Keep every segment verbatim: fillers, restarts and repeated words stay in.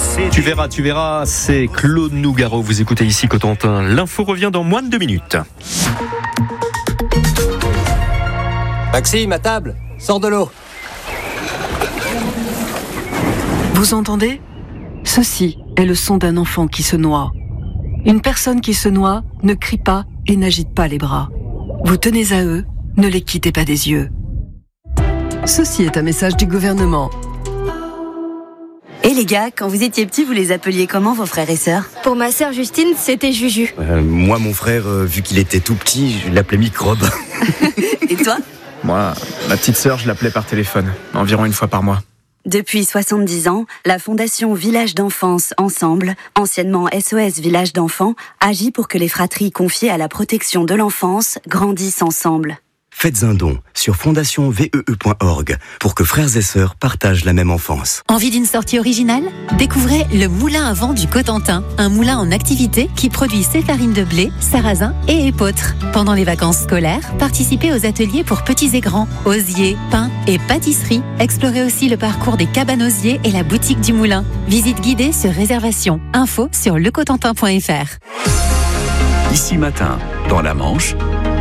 Tu verras, tu verras, c'est Claude Nougaro. Vous écoutez ici Cotentin. L'info revient dans moins de deux minutes. Maxime, à table, sors de l'eau. Vous entendez ? Ceci est le son d'un enfant qui se noie. Une personne qui se noie ne crie pas et n'agite pas les bras. Vous tenez à eux, ne les quittez pas des yeux. Ceci est un message du gouvernement. Et les gars, quand vous étiez petits, vous les appeliez comment vos frères et sœurs ? Pour ma sœur Justine, c'était Juju. Euh, moi, mon frère, euh, vu qu'il était tout petit, je l'appelais Microbe. Et toi ? Moi, ma petite sœur, je l'appelais par téléphone, environ une fois par mois. Depuis soixante-dix ans, la Fondation Village d'Enfance Ensemble, anciennement S O S Village d'Enfants, agit pour que les fratries confiées à la protection de l'enfance grandissent ensemble. Faites un don sur fondation v e e point org pour que frères et sœurs partagent la même enfance. Envie d'une sortie originale ? Découvrez le moulin à vent du Cotentin, un moulin en activité qui produit ses farines de blé, sarrasin et épeautre. Pendant les vacances scolaires, participez aux ateliers pour petits et grands, osiers, pain et pâtisserie. Explorez aussi le parcours des cabanes osiers et la boutique du moulin. Visite guidée sur réservation. Info sur lecotentin point f r. Ici Matin, dans la Manche,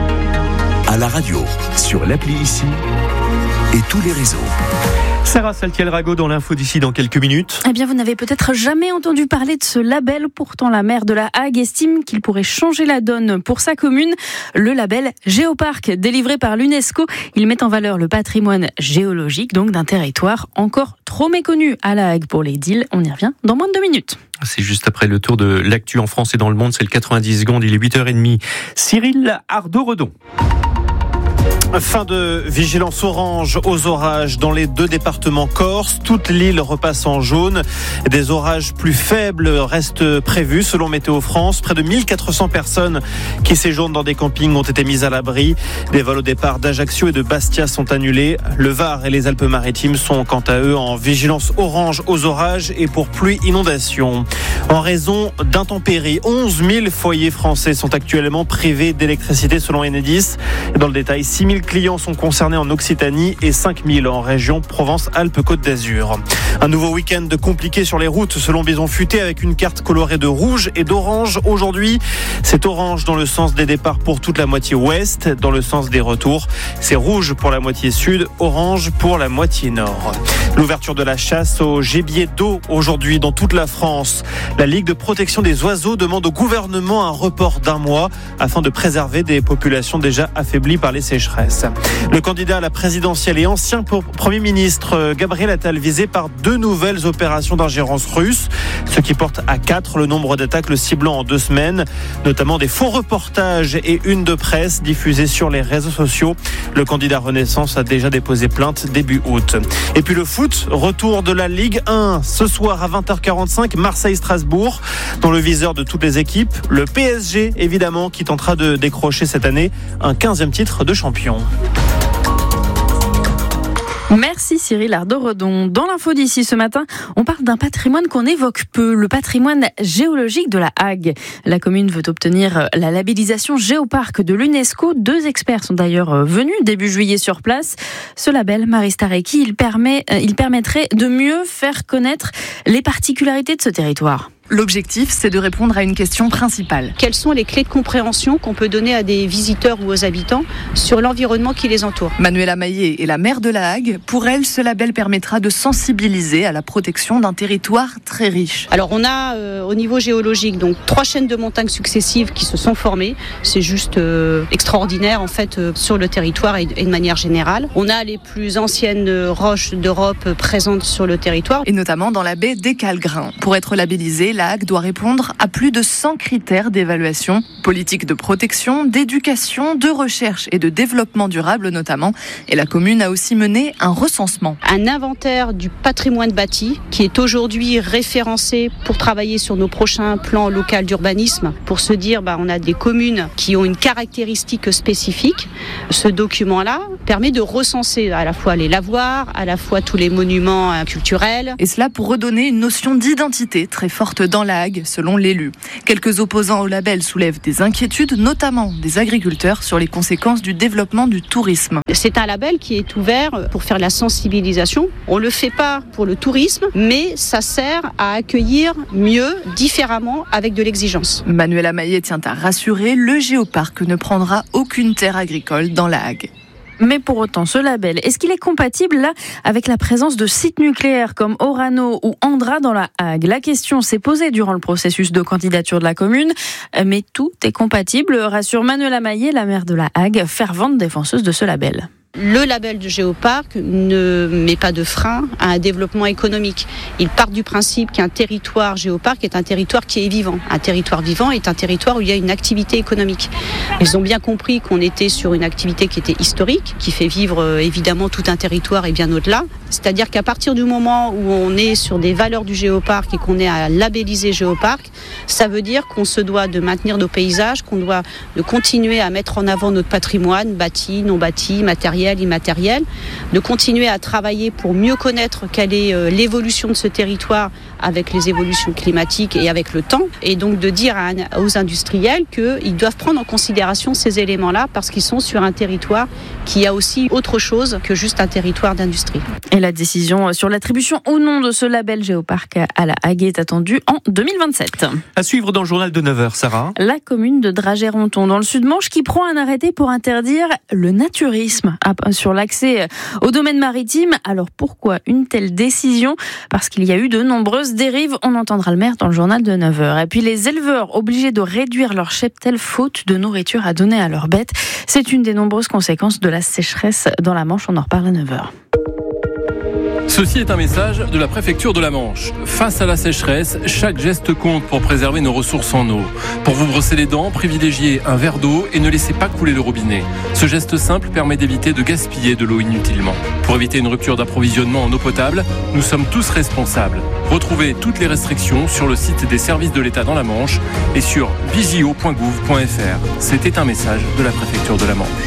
à la radio, sur l'appli Ici et tous les réseaux. Sarah Saltiel-Rago dans l'info d'ici dans quelques minutes. Eh bien, vous n'avez peut-être jamais entendu parler de ce label. Pourtant, la maire de La Hague estime qu'il pourrait changer la donne pour sa commune. Le label Géoparc, délivré par l'UNESCO, il met en valeur le patrimoine géologique, donc d'un territoire encore trop méconnu à La Hague pour les deals. On y revient dans moins de deux minutes. C'est juste après le tour de l'actu en France et dans le monde. C'est le quatre-vingt-dix secondes, il est huit heures trente. Cyril Ardo-Redon. Fin de vigilance orange aux orages dans les deux départements corses. Toute l'île repasse en jaune. Des orages plus faibles restent prévus selon Météo France. Près de mille quatre cents personnes qui séjournent dans des campings ont été mises à l'abri. Des vols au départ d'Ajaccio et de Bastia sont annulés. Le Var et les Alpes-Maritimes sont quant à eux en vigilance orange aux orages et pour pluie inondation. En raison d'intempéries, onze mille foyers français sont actuellement privés d'électricité selon Enedis. Dans le détail, six mille clients sont concernés en Occitanie et cinq mille en région Provence-Alpes-Côte d'Azur. Un nouveau week-end compliqué sur les routes selon Bison Futé avec une carte colorée de rouge et d'orange. Aujourd'hui, c'est orange dans le sens des départs pour toute la moitié ouest. Dans le sens des retours, c'est rouge pour la moitié sud, orange pour la moitié nord. L'ouverture de la chasse au gibier d'eau aujourd'hui dans toute la France. La Ligue de protection des oiseaux demande au gouvernement un report d'un mois afin de préserver des populations déjà affaiblies par les sécheresses. Le candidat à la présidentielle et ancien Premier ministre Gabriel Attal visé par deux nouvelles opérations d'ingérence russe, ce qui porte à quatre le nombre d'attaques le ciblant en deux semaines, notamment des faux reportages et une de presse diffusée sur les réseaux sociaux. Le candidat Renaissance a déjà déposé plainte début août. Et puis le foot, retour de la Ligue un ce soir à vingt heures quarante-cinq, Marseille-Strasbourg, dans le viseur de toutes les équipes. Le P S G, évidemment, qui tentera de décrocher cette année un quinzième titre de champion. Merci Cyril Ardo-Redon. Dans l'info d'ici ce matin, on parle d'un patrimoine qu'on évoque peu, le patrimoine géologique de La Hague. La commune veut obtenir la labellisation Géoparc de l'UNESCO. Deux experts sont d'ailleurs venus début juillet sur place. Ce label, Marie Starecki, il permet, il permettrait de mieux faire connaître les particularités de ce territoire. L'objectif, c'est de répondre à une question principale. Quelles sont les clés de compréhension qu'on peut donner à des visiteurs ou aux habitants sur l'environnement qui les entoure ? Manuela Maillet est la maire de La Hague. Pour elle, ce label permettra de sensibiliser à la protection d'un territoire très riche. Alors on a euh, au niveau géologique donc trois chaînes de montagnes successives qui se sont formées. C'est juste euh, extraordinaire en fait euh, sur le territoire et, et de manière générale. On a les plus anciennes roches d'Europe présentes sur le territoire. Et notamment dans la baie des Calgrins. Pour être labellisée, La Hague doit répondre à plus de cent critères d'évaluation, politique de protection, d'éducation, de recherche et de développement durable notamment. Et la commune a aussi mené un recensement. Un inventaire du patrimoine bâti qui est aujourd'hui référencé pour travailler sur nos prochains plans locaux d'urbanisme, pour se dire bah, on a des communes qui ont une caractéristique spécifique. Ce document-là permet de recenser à la fois les lavoirs, à la fois tous les monuments culturels. Et cela pour redonner une notion d'identité très forte dans la Hague, selon l'élu. Quelques opposants au label soulèvent des inquiétudes, notamment des agriculteurs, sur les conséquences du développement du tourisme. C'est un label qui est ouvert pour faire la sensibilisation. On ne le fait pas pour le tourisme, mais ça sert à accueillir mieux, différemment, avec de l'exigence. Manuela Maillet tient à rassurer, le géoparc ne prendra aucune terre agricole dans la Hague. Mais pour autant, ce label, est-ce qu'il est compatible là avec la présence de sites nucléaires comme Orano ou Andra dans la Hague ? La question s'est posée durant le processus de candidature de la commune, mais tout est compatible, rassure Manuela Maillet, la maire de la Hague, fervente défenseuse de ce label. Le label de géoparc ne met pas de frein à un développement économique. Il part du principe qu'un territoire géoparc est un territoire qui est vivant. Un territoire vivant est un territoire où il y a une activité économique. Ils ont bien compris qu'on était sur une activité qui était historique, qui fait vivre euh, évidemment tout un territoire et bien au-delà. C'est-à-dire qu'à partir du moment où on est sur des valeurs du géoparc et qu'on est à labelliser géoparc, ça veut dire qu'on se doit de maintenir nos paysages, qu'on doit de continuer à mettre en avant notre patrimoine, bâti, non bâti, matériel, immatériel, de continuer à travailler pour mieux connaître quelle est euh, l'évolution de ce territoire avec les évolutions climatiques et avec le temps, et donc de dire à, aux industriels qu'ils doivent prendre en considération ces éléments-là parce qu'ils sont sur un territoire qui a aussi autre chose que juste un territoire d'industrie. Et la décision sur l'attribution ou non de ce label géoparc à la Hague est attendue en deux mille vingt-sept. À suivre dans le journal de neuf heures, Sarah. La commune de Dragey-Ronthon, dans le Sud-Manche, qui prend un arrêté pour interdire le naturisme sur l'accès au domaine maritime. Alors pourquoi une telle décision ? Parce qu'il y a eu de nombreuses dérives. On entendra le maire dans le journal de neuf heures. Et puis les éleveurs obligés de réduire leur cheptel faute de nourriture à donner à leurs bêtes. C'est une des nombreuses conséquences de la sécheresse dans la Manche. On en reparle à neuf heures. Ceci est un message de la préfecture de la Manche. Face à la sécheresse, chaque geste compte pour préserver nos ressources en eau. Pour vous brosser les dents, privilégiez un verre d'eau et ne laissez pas couler le robinet. Ce geste simple permet d'éviter de gaspiller de l'eau inutilement. Pour éviter une rupture d'approvisionnement en eau potable, nous sommes tous responsables. Retrouvez toutes les restrictions sur le site des services de l'État dans la Manche et sur vigio point gouv point f r. C'était un message de la préfecture de la Manche.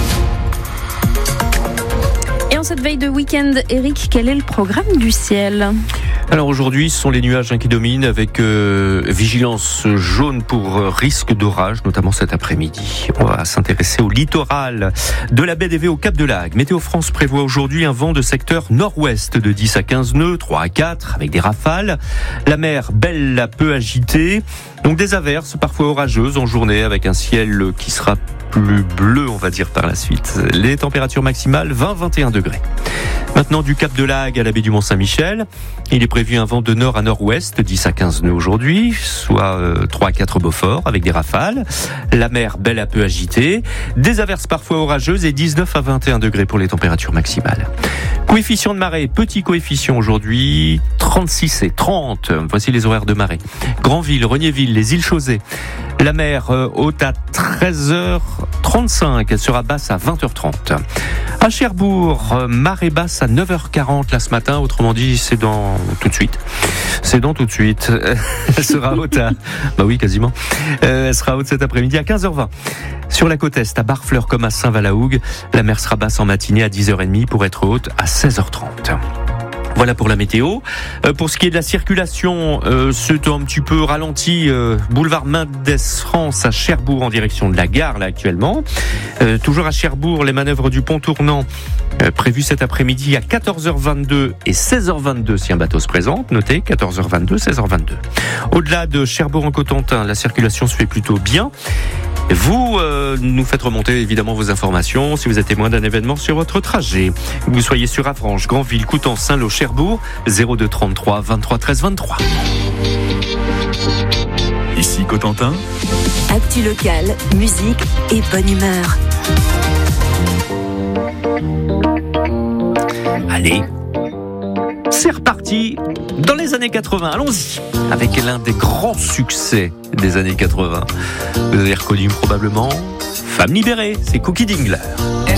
Et en cette veille de week-end, Eric, quel est le programme du ciel ? Alors aujourd'hui, ce sont les nuages qui dominent avec euh, vigilance jaune pour euh, risque d'orage, notamment cet après-midi. On va s'intéresser au littoral de la baie d'Évé au Cap de la Hague. Météo France prévoit aujourd'hui un vent de secteur nord-ouest de dix à quinze nœuds, trois à quatre, avec des rafales. La mer belle, peu agitée. Donc des averses parfois orageuses en journée avec un ciel qui sera plus bleu, on va dire, par la suite. Les températures maximales, vingt à vingt et un degrés. Maintenant, du Cap de la Hague à la baie du Mont-Saint-Michel, il est prévu un vent de nord à nord-ouest, dix à quinze nœuds aujourd'hui, soit euh, trois à quatre Beaufort, avec des rafales. La mer belle à peu agitée. Des averses parfois orageuses et dix-neuf à vingt et un degrés pour les températures maximales. Coefficient de marée, petit coefficient aujourd'hui, trente-six et trente. Voici les horaires de marée. Granville, Regnéville, les îles Chausey. La mer euh, haute à treize heures trente-cinq, elle sera basse à vingt heures trente. À Cherbourg, euh, marée basse à neuf heures quarante là ce matin, autrement dit c'est dans tout de suite. C'est dans tout de suite. Elle sera haute à... Bah oui, quasiment. Euh, elle sera haute cet après-midi à quinze heures vingt. Sur la côte est, à Barfleur comme à Saint-Valahougue, la mer sera basse en matinée à dix heures trente pour être haute à seize heures trente. Voilà pour la météo. Euh, pour ce qui est de la circulation, euh, c'est un petit peu ralenti. Euh, boulevard Mendès France à Cherbourg en direction de la gare là actuellement. Euh, toujours à Cherbourg, les manœuvres du pont tournant euh, prévues cet après-midi à quatorze heures vingt-deux et seize heures vingt-deux si un bateau se présente. Notez quatorze heures vingt-deux, seize heures vingt-deux. Au-delà de Cherbourg en Cotentin, la circulation se fait plutôt bien. Vous euh, nous faites remonter évidemment vos informations si vous êtes témoin d'un événement sur votre trajet. Que vous soyez sur Avranches, Granville, Coutances, Saint-Lô, Cherbourg, zéro deux trente-trois vingt-trois treize vingt-trois. Ici Cotentin. Actu local, musique et bonne humeur. Allez, c'est reparti dans les années quatre-vingts. Allons-y avec l'un des grands succès des années quatre-vingts. Vous avez reconnu probablement Femme libérée, c'est Cookie Dingler.